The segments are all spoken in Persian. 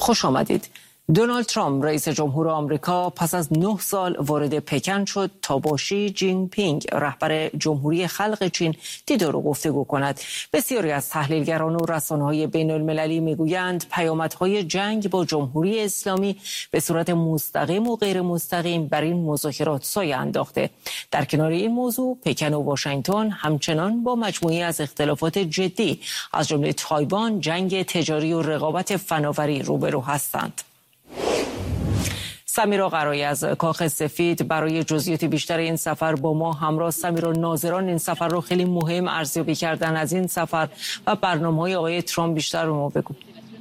خوش آمدید. دونالد ترامپ رئیس جمهور آمریکا پس از 9 سال وارد پکن شد تا با شی جین پینگ رهبر جمهوری خلق چین دیدار و گفتگو کند. بسیاری از تحلیلگران و رسانه‌های بین‌المللی میگویند پیامدهای جنگ با جمهوری اسلامی به صورت مستقیم و غیر مستقیم بر این مذاکرات سایه انداخته. در کنار این موضوع پکن و واشنگتن همچنان با مجموعه‌ای از اختلافات جدی از جمله تایوان، جنگ تجاری و رقابت فناوری روبرو هستند. سمیرا قرایی از کاخ سفید برای جزئیات بیشتر این سفر با ما همراه. سمیرا، ناظران این سفر رو خیلی مهم ارزیابی کردن. از این سفر و برنامه‌های آقای ترامپ بیشتر رو ما بگو.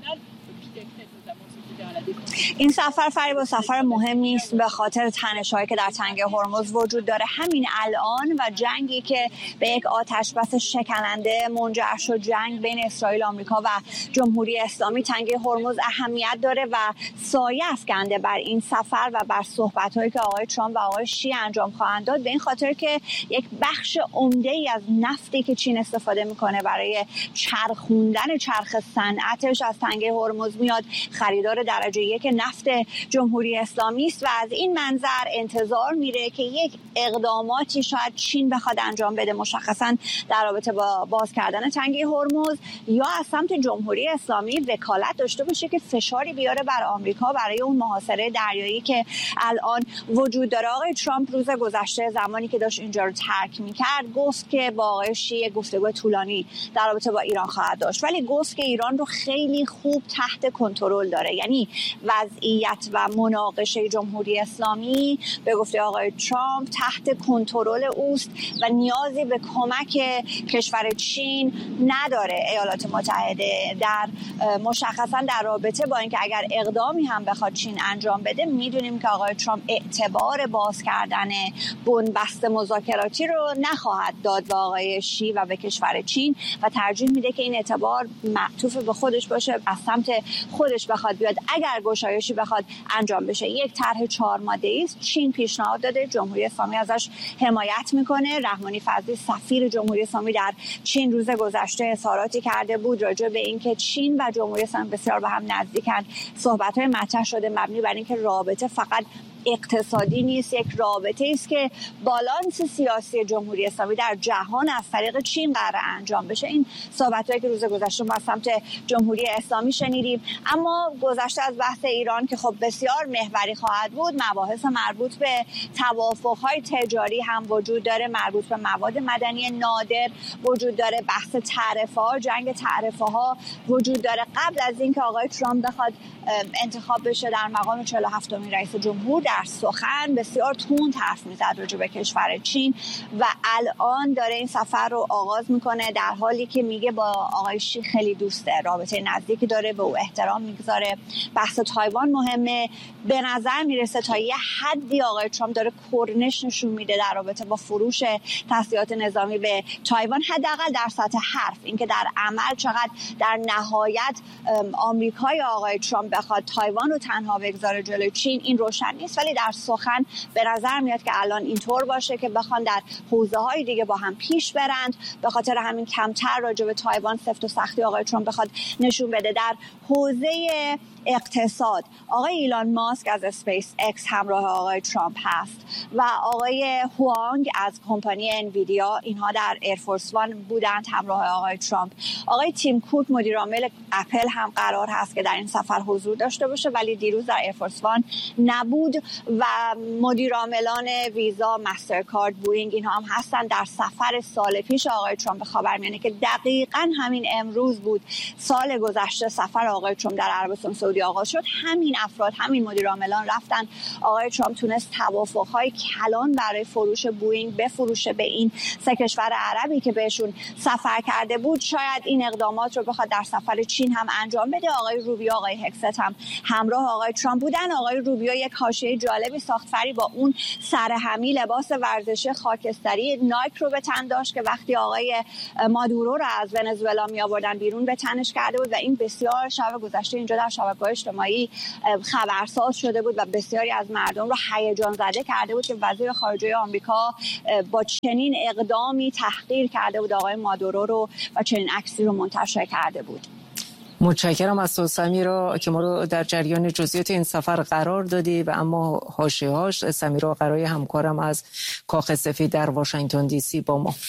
این سفر فریبا سفر مهم نیست به خاطر تنش‌هایی که در تنگه هرمز وجود داره. همین الان و جنگی که به یک آتشبس شکننده منجر شد، جنگ بین اسرائیل، آمریکا و جمهوری اسلامی، تنگه هرمز اهمیت داره و سایه افکنده بر این سفر و بر صحبت‌هایی که آقای ترامپ و آقای شی انجام خواهند داد، به این خاطر که یک بخش عمده‌ای از نفتی که چین استفاده میکنه برای چرخوندن چرخ صنعتش از تنگه هرمز میاد. خریدار درجه یک نفت جمهوری اسلامی است و از این منظر انتظار میره که یک اقداماتی شاید چین بخواد انجام بده، مشخصا در رابطه با باز کردن تنگه هرمز، یا از سمت جمهوری اسلامی وکالت داشته باشه که فشاری بیاره بر آمریکا برای اون محاصره دریایی که الان وجود داره. آقای ترامپ روز گذشته زمانی که داشت اینجا رو ترک میکرد گفت که با آقای شی گفتگو طولانی در رابطه با ایران خواهد داشت، ولی گفت که ایران رو خیلی خوب تحت کنترل داره. یعنی وضعیت و مناقشه جمهوری اسلامی به گفته آقای ترامپ تحت کنترل اوست و نیازی به کمک کشور چین نداره. ایالات متحده در مشخصا در رابطه با اینکه اگر اقدامی هم بخواد چین انجام بده، میدونیم که آقای ترامپ اعتبار باز کردن بنبست مذاکراتی رو نخواهد داد به آقای شی و به کشور چین و ترجیح میده که این اعتبار معطوف به خودش باشه، از سمت خودش بخواد بیاد. اگر گشایشی بخواد انجام بشه، یک طرح 4 ماده‌ای است. چین پیشنهاد داده، جمهوری اسلامی ازش حمایت میکنه. رحمانی فضلی سفیر جمهوری اسلامی در چین روز گذشته اظهاراتی کرده بود راجع به اینکه چین و جمهوری اسلامی بسیار به هم نزدیکن. صحبت‌های مطرح شده مبنی بر اینکه رابطه فقط اقتصادی نیست، یک رابطه است که بالانس سیاسی جمهوری اسلامی در جهان از طریق چین قرار انجام بشه. این صحبتایی که روز گذشته ما از سمت جمهوری اسلامی شنیدیم. اما گذشته از بحث ایران که خب بسیار محوری خواهد بود، مباحث مربوط به توافق‌های تجاری هم وجود داره، مربوط به مواد مدنی نادر وجود داره، بحث تعرفه‌ها، جنگ تعرفه‌ها وجود داره. قبل از اینکه آقای ترامپ بخواد انتخاب بشه در مقام 47مین رئیس جمهور، در سخن بسیار تند حرف میزد راجع به کشور چین و الان داره این سفر رو آغاز میکنه در حالی که میگه با آقای شی خیلی دوسته، رابطه نزدیکی داره، به او احترام میگذاره. بحث تایوان مهمه. به نظر میرسه تا یه حدی آقای ترامپ داره کرنش نشون میده در رابطه با فروش تسلیحات نظامی به تایوان، حداقل در سطح حرف. اینکه در عمل چقدر در نهایت آمریکای آقای ترامپ بخواد تایوان رو تنها بگذاره جلوی چین، این روشن نیست، ولی در سخن به نظر میاد که الان اینطور باشه که بخوان در حوزه‌های دیگه با هم پیش برند. به خاطر همین کمتر راجع به تایوان سفت و سختی آقای ترامپ بخواد نشون بده. در حوزه اقتصاد آقای ایلان ماسک از اسپیس اکس همراه آقای ترامپ هست و آقای هوانگ از کمپانی انویدیا، اینها در ایرفورس وان بودند همراه آقای ترامپ. آقای تیم کوک مدیر عامل اپل هم قرار هست که در این سفر حضور داشته باشه، ولی دیروز در ایرفورس وان نبود و مدیر عاملان ویزا، مسترکارد، بوئینگ اینها هم هستن. در سفر سال پیش آقای ترامپ خبرمیانه که دقیقاً همین امروز بود، سال گذشته سفر آقای ترامپ در عربستان سعودی آغاز شد، همین افراد، همین مدیر عاملان رفتن. آقای ترامپ تونست توافق‌های کلان برای فروش بوئینگ بفروشه به این 3 کشور عربی که بهشون سفر کرده بود. شاید این اقدامات رو بخواد در سفر چین هم انجام بده. آقای روبیو، آقای هکست هم همراه آقای ترامپ بودن. آقای روبیو یک حاشیه جالبی ساخت فری با اون سرهمی لباس ورزشی خاکستری نایک رو به تن داشت که وقتی آقای مادورو رو از ونزوئلا می آوردن بیرون به تنش کرده بود و این بسیار شب گذشته اینجا در شبکه‌های اجتماعی خبرساز شده بود و بسیاری از مردم رو هیجان زده کرده بود که وزیر خارجه آمریکا با چنین اقدامی تحقیر کرده بود آقای مادورو رو و چنین عکسی رو منتشر کرده بود. متشکرم از تو سمیرا که ما رو در جریان جزئیات این سفر قرار دادی و اما حاشیه‌هاش سمیرا قرای همکارم از کاخ سفید در واشنگتن دی سی با ما.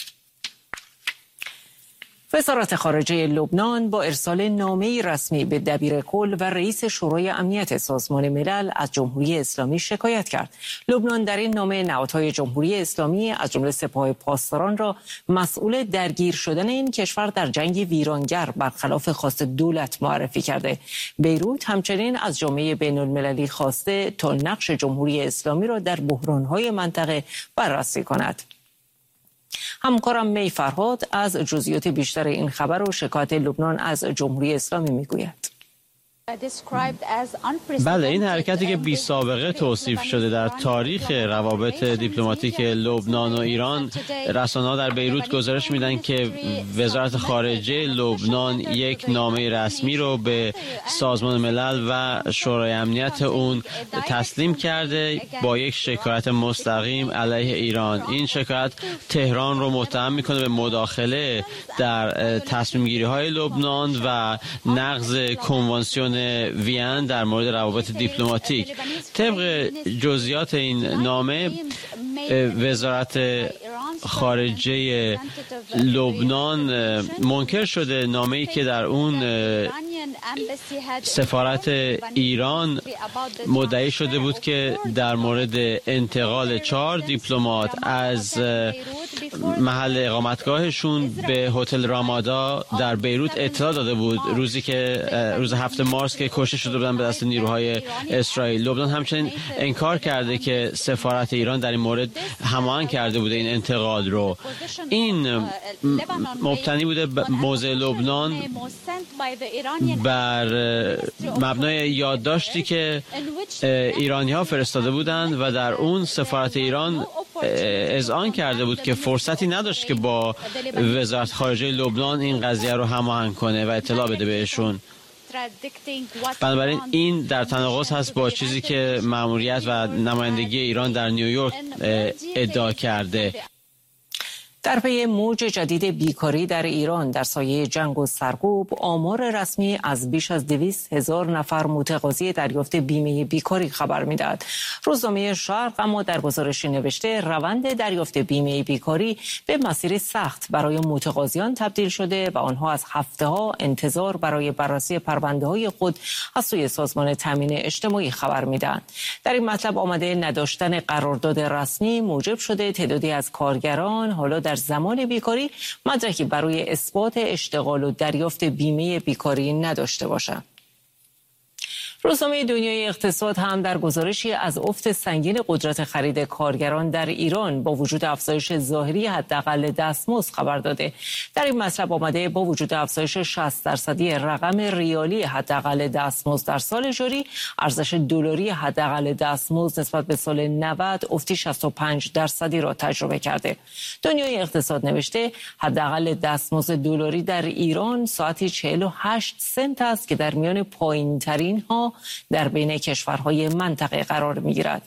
وزارت خارجه لبنان با ارسال نامه‌ای رسمی به دبیرکل و رئیس شورای امنیت سازمان ملل از جمهوری اسلامی شکایت کرد. لبنان در این نامه نهادهای جمهوری اسلامی از جمله سپاه پاسداران را مسئول درگیر شدن این کشور در جنگی ویرانگر برخلاف خواست دولت معرفی کرده. بیروت همچنین از جامعه بین‌المللی خواسته تا نقش جمهوری اسلامی را در بحران‌های منطقه بررسی کند. همکارم می فرهاد از جزئیات بیشتر این خبر و شکایت لبنان از جمهوری اسلامی میگوید. بله، این حرکتی که بی سابقه توصیف شده در تاریخ روابط دیپلماتیک لبنان و ایران، رسانه‌ها در بیروت گزارش میدن که وزارت خارجه لبنان یک نامه رسمی رو به سازمان ملل و شورای امنیت اون تسلیم کرده با یک شکایت مستقیم علیه ایران. این شکایت تهران رو متهم میکنه به مداخله در تصمیم گیری های لبنان و نقض کنوانسیون وین در مورد روابط دیپلماتیک. طبق جزئیات این نامه، وزارت خارجه لبنان منکر شده نامه‌ای که در اون سفارت ایران مدعی شده بود که در مورد انتقال 4 دیپلمات از محل اقامتگاهشون به هتل رامادا در بیروت اطلاع داده بود روز 7 مارس که کشته شده بودن به دست نیروهای اسرائیل. لبنان همچنین انکار کرده که سفارت ایران در این مورد هماهنگ کرده بوده این انتقال رو. این مبتنی بوده موضع لبنان بر مبنای یادداشتی که ایرانی‌ها فرستاده بودند و در اون سفارت ایران اذعان کرده بود که فرصتی نداشت که با وزارت خارجه لبنان این قضیه رو هماهنگ کنه و اطلاع بده بهشون. بنابراین این در تناقض هست با چیزی که مأموریت و نمایندگی ایران در نیویورک ادعا کرده. در پی موج جدید بیکاری در ایران در سایه جنگ و سرکوب، آمار رسمی از بیش از 200,000 نفر متقاضی دریافت بیمه بیکاری خبر می‌دهد. روزنامه شرق اما در گزارشی نوشته روند دریافت بیمه بیکاری به مسیر سخت برای متقاضیان تبدیل شده و آنها از هفته‌ها انتظار برای بررسی پرونده‌های خود از سوی سازمان تامین اجتماعی خبر می‌دهند. در این مطلب آمده نداشتن قرارداد رسمی موجب شده تعدادی از کارگران حالا در زمان بیکاری مدرکی برای اثبات اشتغال و دریافت بیمه بیکاری نداشته باشند. روزنامه دنیای اقتصاد هم در گزارشی از افت سنگین قدرت خرید کارگران در ایران با وجود افزایش ظاهری حداقل دستمزد خبر داده. در این مطلب آمده با وجود افزایش 60% رقم ریالی حداقل دستمزد در سال جاری، ارزش دلاری حداقل دستمزد نسبت به سال 90 افتی 65% را تجربه کرده. دنیای اقتصاد نوشته حداقل دستمزد دلاری در ایران ساعتی 48 سنت است که در میان پایین‌ترین ها در بین کشورهای منطقه قرار می‌گیرد.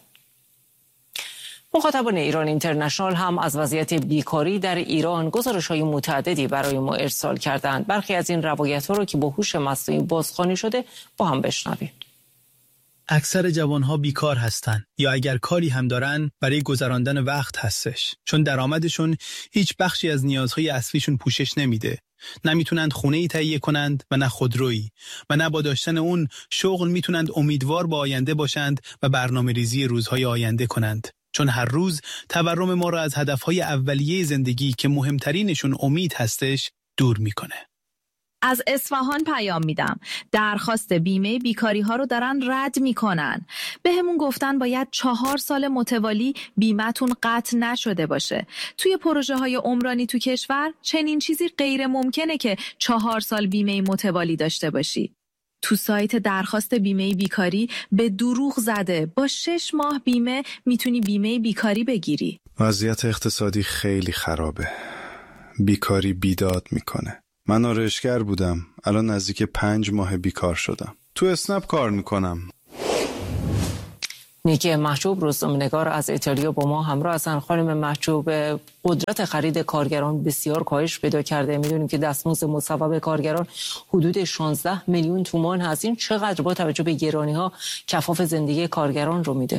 مخاطبان ایران اینترنشنال هم از وضعیت بیکاری در ایران گزارش‌های متعددی برای ما ارسال کردند. برخی از این روایت‌ها را که با هوش مصنوعی بازخوانی شده با هم بشنویم. اکثر جوانها بیکار هستن یا اگر کاری هم دارن برای گذراندن وقت هستش، چون درآمدشون هیچ بخشی از نیازهای اصلیشون پوشش نمیده. نمیتونند خونه‌ای تهیه کنند و نه خودرویی و نه با داشتن اون شغل میتونند امیدوار به آینده باشند و برنامه‌ریزی روزهای آینده کنند، چون هر روز تورم ما را از هدفهای اولیه زندگی که مهمترینشون امید هستش دور میکنه. از اصفهان پیام میدم. درخواست بیمه بیکاری ها رو دارن رد میکنن. به همون گفتن باید 4 سال متوالی بیمه‌تون قطع نشده باشه. توی پروژه های عمرانی تو کشور چنین چیزی غیر ممکنه که 4 سال بیمه متوالی داشته باشی. تو سایت درخواست بیمه بیکاری به دروغ زده با 6 ماه بیمه میتونی بیمه بیکاری بگیری. وضعیت اقتصادی خیلی خرابه. بیکاری بیداد میکنه. من آرایشگر بودم. الان نزدیک 5 ماه بیکار شدم. تو اسنپ کار میکنم. نیکی محجوب روزنامه‌نگار از ایتالیا با ما همراه هستند. خانم محجوب، قدرت خرید کارگران بسیار کاهش پیدا کرده. میدونیم که دستمزد مصوب کارگران حدود 16 میلیون تومان هست. این چقدر با توجه به گرانی‌ها کفاف زندگی کارگران رو میده؟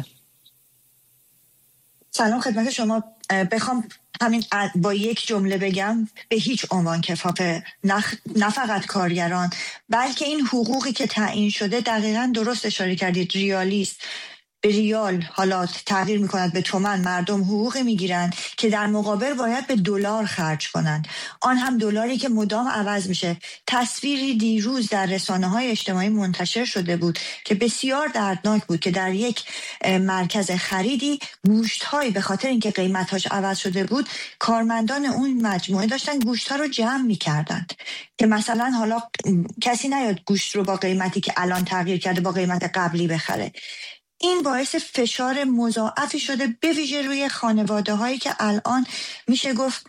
سلام خدمت شما. بخوام همین با یک جمله بگم، به هیچ عنوان کفاف نه فقط کارگران بلکه این حقوقی که تعیین شده، دقیقاً درست اشاره کردید، ریالیست به ریال حالا تغییر میکند به تومان. مردم حقوقی میگیرن که در مقابل باید به دلار خرج کنند، آن هم دلاری که مدام عوض میشه. تصویری دیروز در رسانه‌های اجتماعی منتشر شده بود که بسیار دردناک بود که در یک مرکز خریدی گوشت‌هایی به خاطر اینکه قیمت‌هاش عوض شده بود، کارمندان اون مجموعه داشتن گوشت‌ها رو جمع می‌کردند که مثلا حالا کسی نیاد گوشت رو با قیمتی که الان تغییر کرده با قیمت قبلی بخره. این باعث فشار مضاعفی شده، به ویژه روی خانواده هایی که الان میشه گفت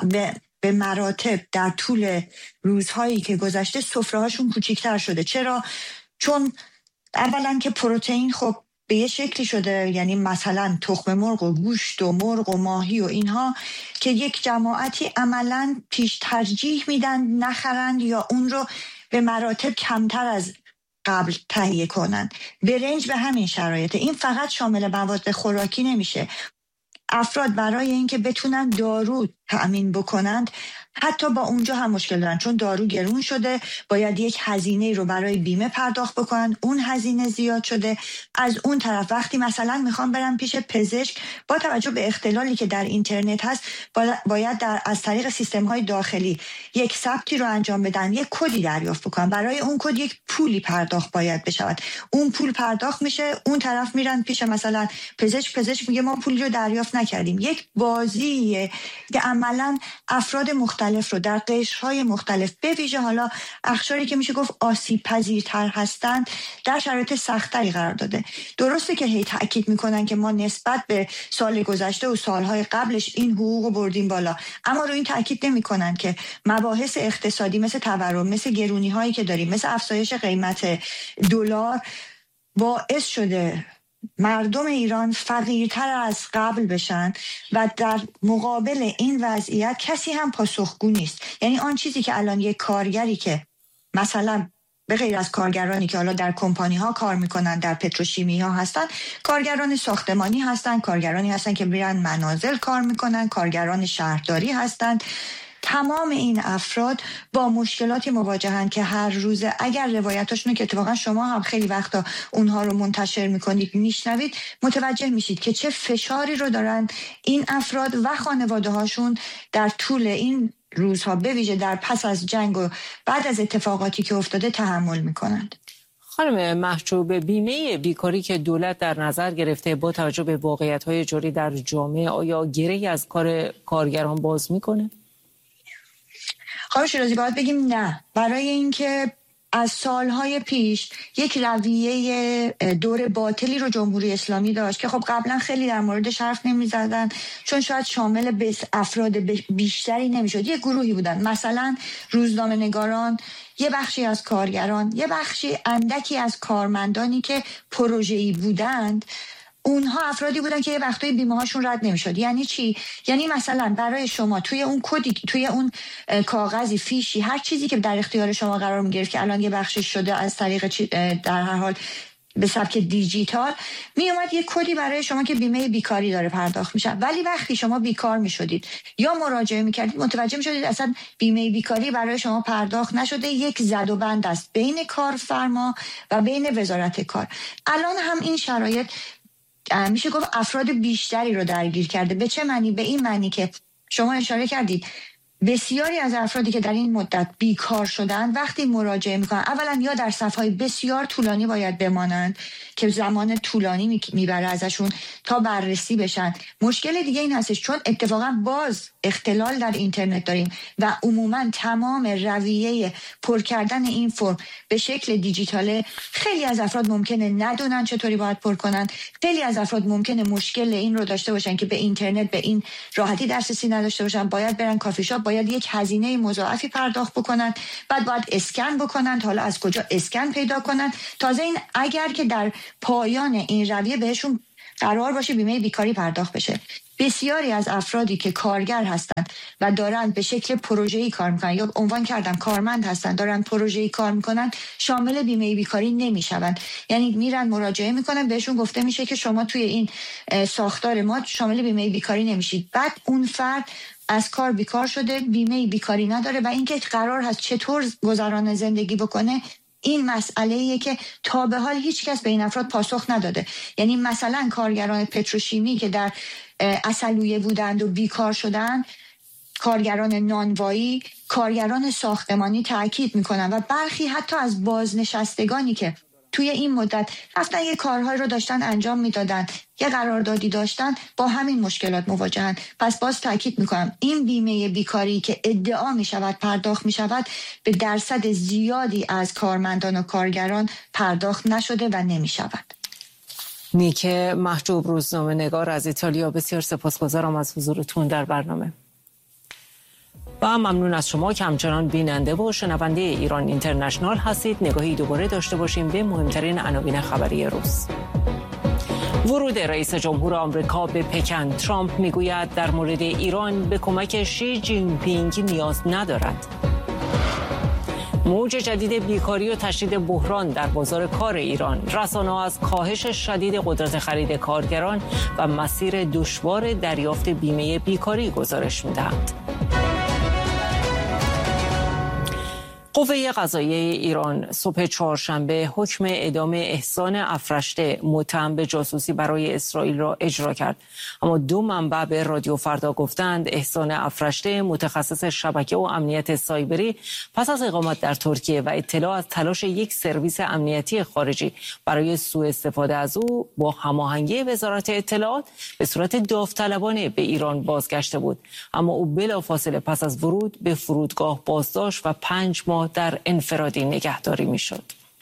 به مراتب در طول روزهایی که گذشته سفره هاشون کوچیک‌تر شده. چرا؟ چون اولا که پروتئین خب به یه شکلی شده، یعنی مثلا تخم مرغ و گوشت و مرغ و ماهی و اینها که یک جماعتی عملا پیش ترجیح میدن نخرند یا اون رو به مراتب کمتر از قبل تهیه کنن. برنج به همین شرایطه. این فقط شامل مواد خوراکی نمیشه. افراد برای اینکه بتونن دارو تأمین بکنند حتی با اونجا هم مشکل دارن، چون دارو گرون شده، باید یک هزینه رو برای بیمه پرداخت بکنن، اون هزینه زیاد شده. از اون طرف وقتی مثلا میخوام برم پیش پزشک، با توجه به اختلالی که در اینترنت هست باید از طریق سیستم های داخلی یک ثبتی رو انجام بدن، یک کدی دریافت بکنن، برای اون کد یک پولی پرداخت باید بشود. اون پول پرداخت میشه، اون طرف میرن پیش مثلا پزشک میگه ما پولی رو دریافت نکردیم. یک بازیه که عملا افراد مختلف رو در قشرهای مختلف، به ویژه حالا اقشاری که میشه گفت آسیب پذیرتر هستند، در شرایط سختری قرار داده. درسته که هی تاکید میکنن که ما نسبت به سال گذشته و سالهای قبلش این حقوق رو بردیم بالا، اما روی این تاکید نمیکنن که مباحث اقتصادی مثل تورم، مثل گرونی هایی که داریم، مثل افزایش قیمت دلار باعث شده مردم ایران فقیرتر از قبل بشن و در مقابل این وضعیت کسی هم پاسخگو نیست. یعنی آن چیزی که الان یک کارگری که مثلا به غیر از کارگرانی که حالا در کمپانی ها کار میکنن، در پتروشیمی ها هستن، کارگران ساختمانی هستن، کارگرانی هستن که میرن منازل کار میکنن، کارگران شهرداری هستن، تمام این افراد با مشکلاتی مواجهن که هر روزه اگر روایتاشونو که اتفاقا شما هم خیلی وقتا اونها رو منتشر میکنید میشنوید، متوجه میشید که چه فشاری رو دارن این افراد و خانواده هاشون در طول این روزها، به ویژه در پس از جنگ و بعد از اتفاقاتی که افتاده تحمل میکنند. خانم محجوب، بیمه بیکاری که دولت در نظر گرفته با توجه به واقعیت‌های جاری در جامعه، آیا گره‌ای از کار کارگران باز میکنه؟ خانم شیرازی، باید بگیم نه، برای اینکه از سالهای پیش یک رویه دور باطلی رو جمهوری اسلامی داشت که خب قبلا خیلی در موردش حرف نمی‌زدن، چون شاید شامل افراد بیشتری نمی‌شد. یک گروهی بودن، مثلا روزنامه‌نگاران، یه بخشی از کارگران، یه بخشی اندکی از کارمندانی که پروژه‌ای بودند. اونها افرادی بودن که یه وقتایی بیمه هاشون رد نمیشد. یعنی چی؟ یعنی مثلا برای شما توی اون کدی، توی اون کاغذی، فیشی، هر چیزی که در اختیار شما قرار میگرفت که الان یه بخشش شده از طریق در هر حال به سبک دیجیتال، می اومد یک کدی برای شما که بیمه بیکاری داره پرداخت میشه. ولی وقتی شما بیکار میشدید یا مراجعه میکردید، متوجه میشدید اصلا بیمه بیکاری برای شما پرداخت نشده. یک زد و بند است بین کارفرما و بین وزارت کار. الان هم این شرایط میشه گفت افراد بیشتری رو درگیر کرده. به چه معنی؟ به این معنی که شما اشاره کردید بسیاری از افرادی که در این مدت بیکار شدن وقتی مراجعه میکنن، اولا یا در صفهای بسیار طولانی باید بمانند که زمان طولانی میبره ازشون تا بررسی بشن. مشکل دیگه این هستش چون اتفاقا باز اختلال در اینترنت داریم و عموما تمام رویه پر کردن این فرم به شکل دیجیتاله، خیلی از افراد ممکنه ندونن چطوری باید پر کنن، خیلی از افراد ممکنه مشکل این رو داشته باشن که به اینترنت به این راحتی دسترسی نداشته باشن، باید برن کافی شاپ، باید یک هزینه مضاعفی پرداخت بکنن، بعد باید اسکن بکنن، حالا از کجا اسکن پیدا کنن. تازه این اگر که در پایان این رویه بهشون قرار باشه بیمه بیکاری پرداخت بشه. بسیاری از افرادی که کارگر هستند و دارند به شکل پروژه‌ای کار میکنن یا عنوان کردم کارمند هستند دارند پروژه‌ای کار میکنن شامل بیمه بیکاری نمیشوند. یعنی میرن مراجعه میکنن، بهشون گفته میشه که شما توی این ساختار ما شامل بیمه بیکاری نمیشید. بعد اون فرد از کار بیکار شده، بیمه بیکاری نداره و اینکه قرار هست چطور گذران زندگی بکنه، این مسئله‌ایه که تا به حال هیچ کس به این افراد پاسخ نداده. یعنی مثلا کارگران پتروشیمی که در اصلویه بودند و بیکار شدن، کارگران نانوایی، کارگران ساختمانی تاکید میکنن و برخی حتی از بازنشستگانی که توی این مدت رفتن یه کارهای رو داشتن انجام میدادن، یه قراردادی داشتن، با همین مشکلات مواجهن. پس باز تاکید میکنم این بیمه بیکاری که ادعا میشود پرداخت میشود به درصد زیادی از کارمندان و کارگران پرداخت نشده و نمیشود. نیک محجوب، روزنامه نگار از ایتالیا، بسیار سپاسگزارم از حضورتون در برنامه و ممنون از شما که همچنان بیننده و شنونده ایران اینترنشنال هستید. نگاهی دوباره داشته باشیم به مهمترین عناوین خبری روز. ورود رئیس جمهور آمریکا به پکن. ترامپ میگوید در مورد ایران به کمک شی جین پینگ نیاز ندارد. موج جدید بیکاری و تشدید بحران در بازار کار ایران. رسانه‌ها از کاهش شدید قدرت خرید کارگران و مسیر دشوار دریافت بیمه بیکاری گزارش می‌دهند. قوه قضاییه ایران صبح چهارشنبه حکم اعدام احسان افرشته متهم به جاسوسی برای اسرائیل را اجرا کرد. اما دو منبع به رادیو فردا گفتند احسان افرشته متخصص شبکه و امنیت سایبری پس از اقامت در ترکیه و اطلاع از تلاش یک سرویس امنیتی خارجی برای سوء استفاده از او با هماهنگی وزارت اطلاعات به صورت داوطلبانه به ایران بازگشته بود. اما او بلافاصله پس از ورود به فرودگاه بازداشت و 5 ماه در انفرادی نگهداری میشد.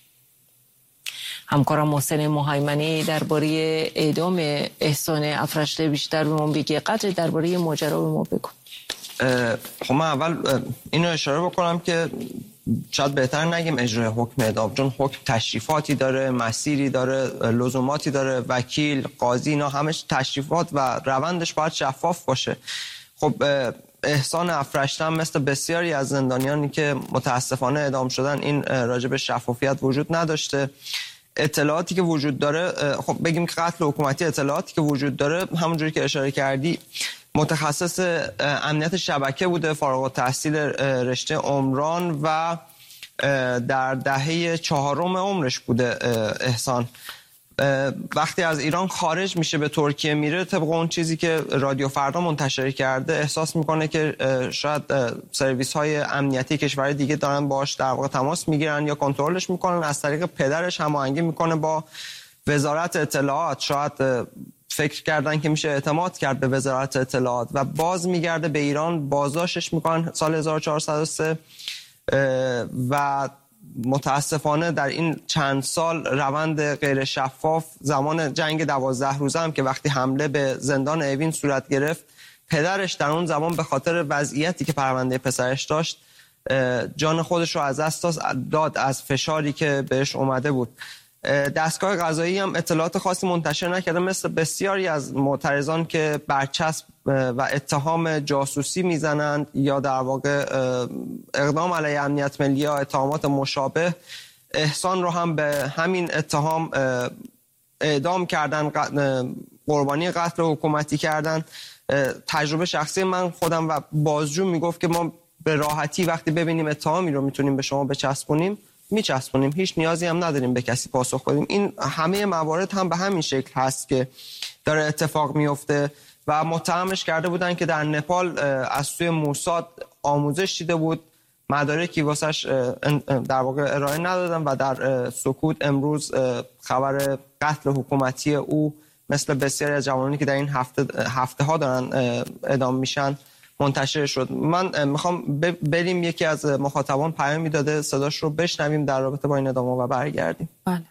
همکارم محسن مهیمنی درباره اعدام احسان افرشته بیشتر به ما بگه. قدر درباره ماجرا به ما بگو. خب من اول اینو اشاره بکنم که شاید بهتر نگیم اجرای حکم اعدام، چون حکم تشریفاتی داره، مسیری داره، لزوماتی داره، وکیل، قاضی، اینا همش تشریفات و روندش باید شفاف باشه. خب احسان افرشته هم مثل بسیاری از زندانیانی که متاسفانه اعدام شدن این راجع به شفافیت وجود نداشته. اطلاعاتی که وجود داره، خب بگیم که قتل حکومتی، اطلاعاتی که وجود داره همونجوری که اشاره کردی متخصص امنیت شبکه بوده، فارغ التحصیل رشته عمران و در دهه 4 عمرش بوده احسان. وقتی از ایران خارج میشه به ترکیه میره، طبق اون چیزی که رادیو فردا منتشر کرده احساس میکنه که شاید سرویس های امنیتی کشور دیگه دارن باهاش در واقع تماس میگیرن یا کنترلش میکنن. از طریق پدرش هماهنگی میکنه با وزارت اطلاعات. شاید فکر کردن که میشه اعتماد کرد به وزارت اطلاعات و باز میگرده به ایران، بازداشتش میکنن سال 1403 و متاسفانه در این چند سال روند غیر شفاف، زمان جنگ 12 روزه هم که وقتی حمله به زندان اوین صورت گرفت، پدرش در اون زمان به خاطر وضعیتی که پرونده پسرش داشت جان خودش رو از دست داد از فشاری که بهش اومده بود. دستگاه قضایی هم اطلاعات خاصی منتشر نکرده، مثل بسیاری از معترضان که برچسب و اتهام جاسوسی میزنند یا در واقع اقدام علیه امنیت ملی یا اتهامات مشابه. احسان رو هم به همین اتهام اعدام کردن، قربانی قتل حکومتی کردن. تجربه شخصی من خودم و بازجو میگفت که ما به راحتی وقتی ببینیم اتهامی رو میتونیم به شما بچسبونیم میچسبونیم، هیچ نیازی هم نداریم به کسی پاسخ بدیم. این همه موارد هم به همین شکل هست که داره اتفاق میفته و متهمش کرده بودن که در نپال از سوی موساد آموزش دیده بود، مدارکی واسش در واقع ارائه ندادن و در سکوت امروز خبر قتل حکومتی او مثل بسیاری از جوانانی که در این هفته ها دارن اعدام میشن منتشر شد. من میخوام بریم یکی از مخاطبان پیامی داده، صداش رو بشنویم در رابطه با این ادامه و برگردیم. بله.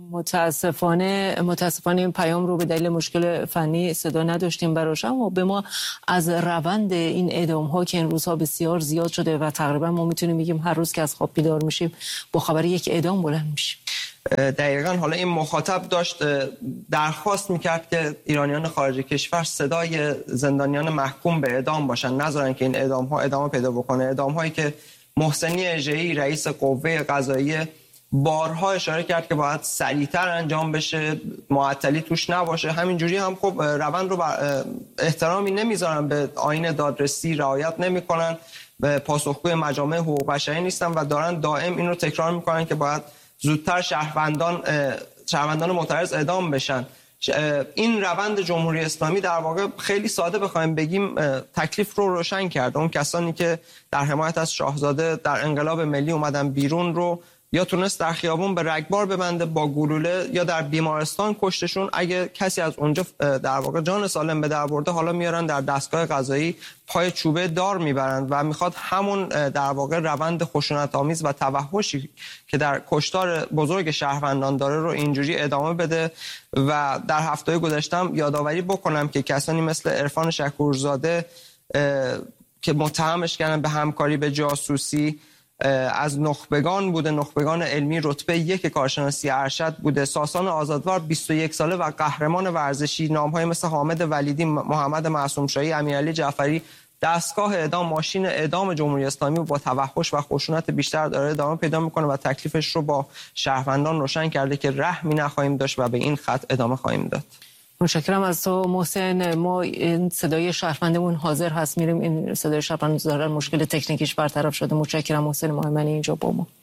متاسفانه این پیام رو به دلیل مشکل فنی صدا نداشتیم براش، اما به ما از روند این اعدام ها که این روزها بسیار زیاد شده و تقریبا ما میتونیم بگیم هر روز که از خواب بیدار میشیم با خبر یک اعدام بلند میشیم. دقیقاً. حالا این مخاطب داشت درخواست میکرد که ایرانیان خارج کشور صدای زندانیان محکوم به اعدام باشن، نذارن که این اعدام ها ادامه پیدا بکنه. اعدام هایی که محسنی اژه‌ای رئیس قوه قضاییه بارها اشاره کرد که باید سریعتر انجام بشه، معطلی توش نباشه. همینجوری هم خب روند رو احترامی نمیذارن به آیین دادرسی، رعایت نمیکنن، به پاسخگوی مجامع حقوق بشری نیستن و دارن دائم این رو تکرار میکنن که باید زودتر شهروندان معترض اعدام بشن. این روند جمهوری اسلامی در واقع خیلی ساده بخوایم بگیم تکلیف رو روشن کرده. اون کسانی که در حمایت از شاهزاده در انقلاب ملی اومدن بیرون رو یا تونست در خیابون به رگبار ببنده با گلوله یا در بیمارستان کشتشون. اگه کسی از اونجا در واقع جان سالم به در برده، حالا میارن در دستگاه قضایی پای چوبه دار میبرند و میخواد همون در واقع روند خشونت‌آمیز و توحشی که در کشتار بزرگ شهروندان داره رو اینجوری ادامه بده. و در هفته گذشته یادآوری بکنم که کسانی مثل عرفان شکورزاده که متهمش کردن به همکاری به جاسوسی، از نخبگان بوده، نخبگان علمی رتبه 1 کارشناسی ارشد بوده. ساسان آزادوار 21 ساله و قهرمان ورزشی. نام‌های مثل حامد ولیدی، محمد معصومشاهی، امیرعلی جعفری. دستگاه اعدام، ماشین اعدام جمهوری اسلامی با توحش و خشونت بیشتر داره ادامه پیدا میکنه و تکلیفش رو با شهروندان روشن کرده که رحمی نخواهیم داشت و به این خط ادامه خواهیم داد. متشکرم از تو محسن. ما این صدای شهروندمون حاضر هست، میریم این صدای شهروند دارن، مشکل تکنیکیش برطرف شده. متشکرم محسن محمدی اینجا با ما.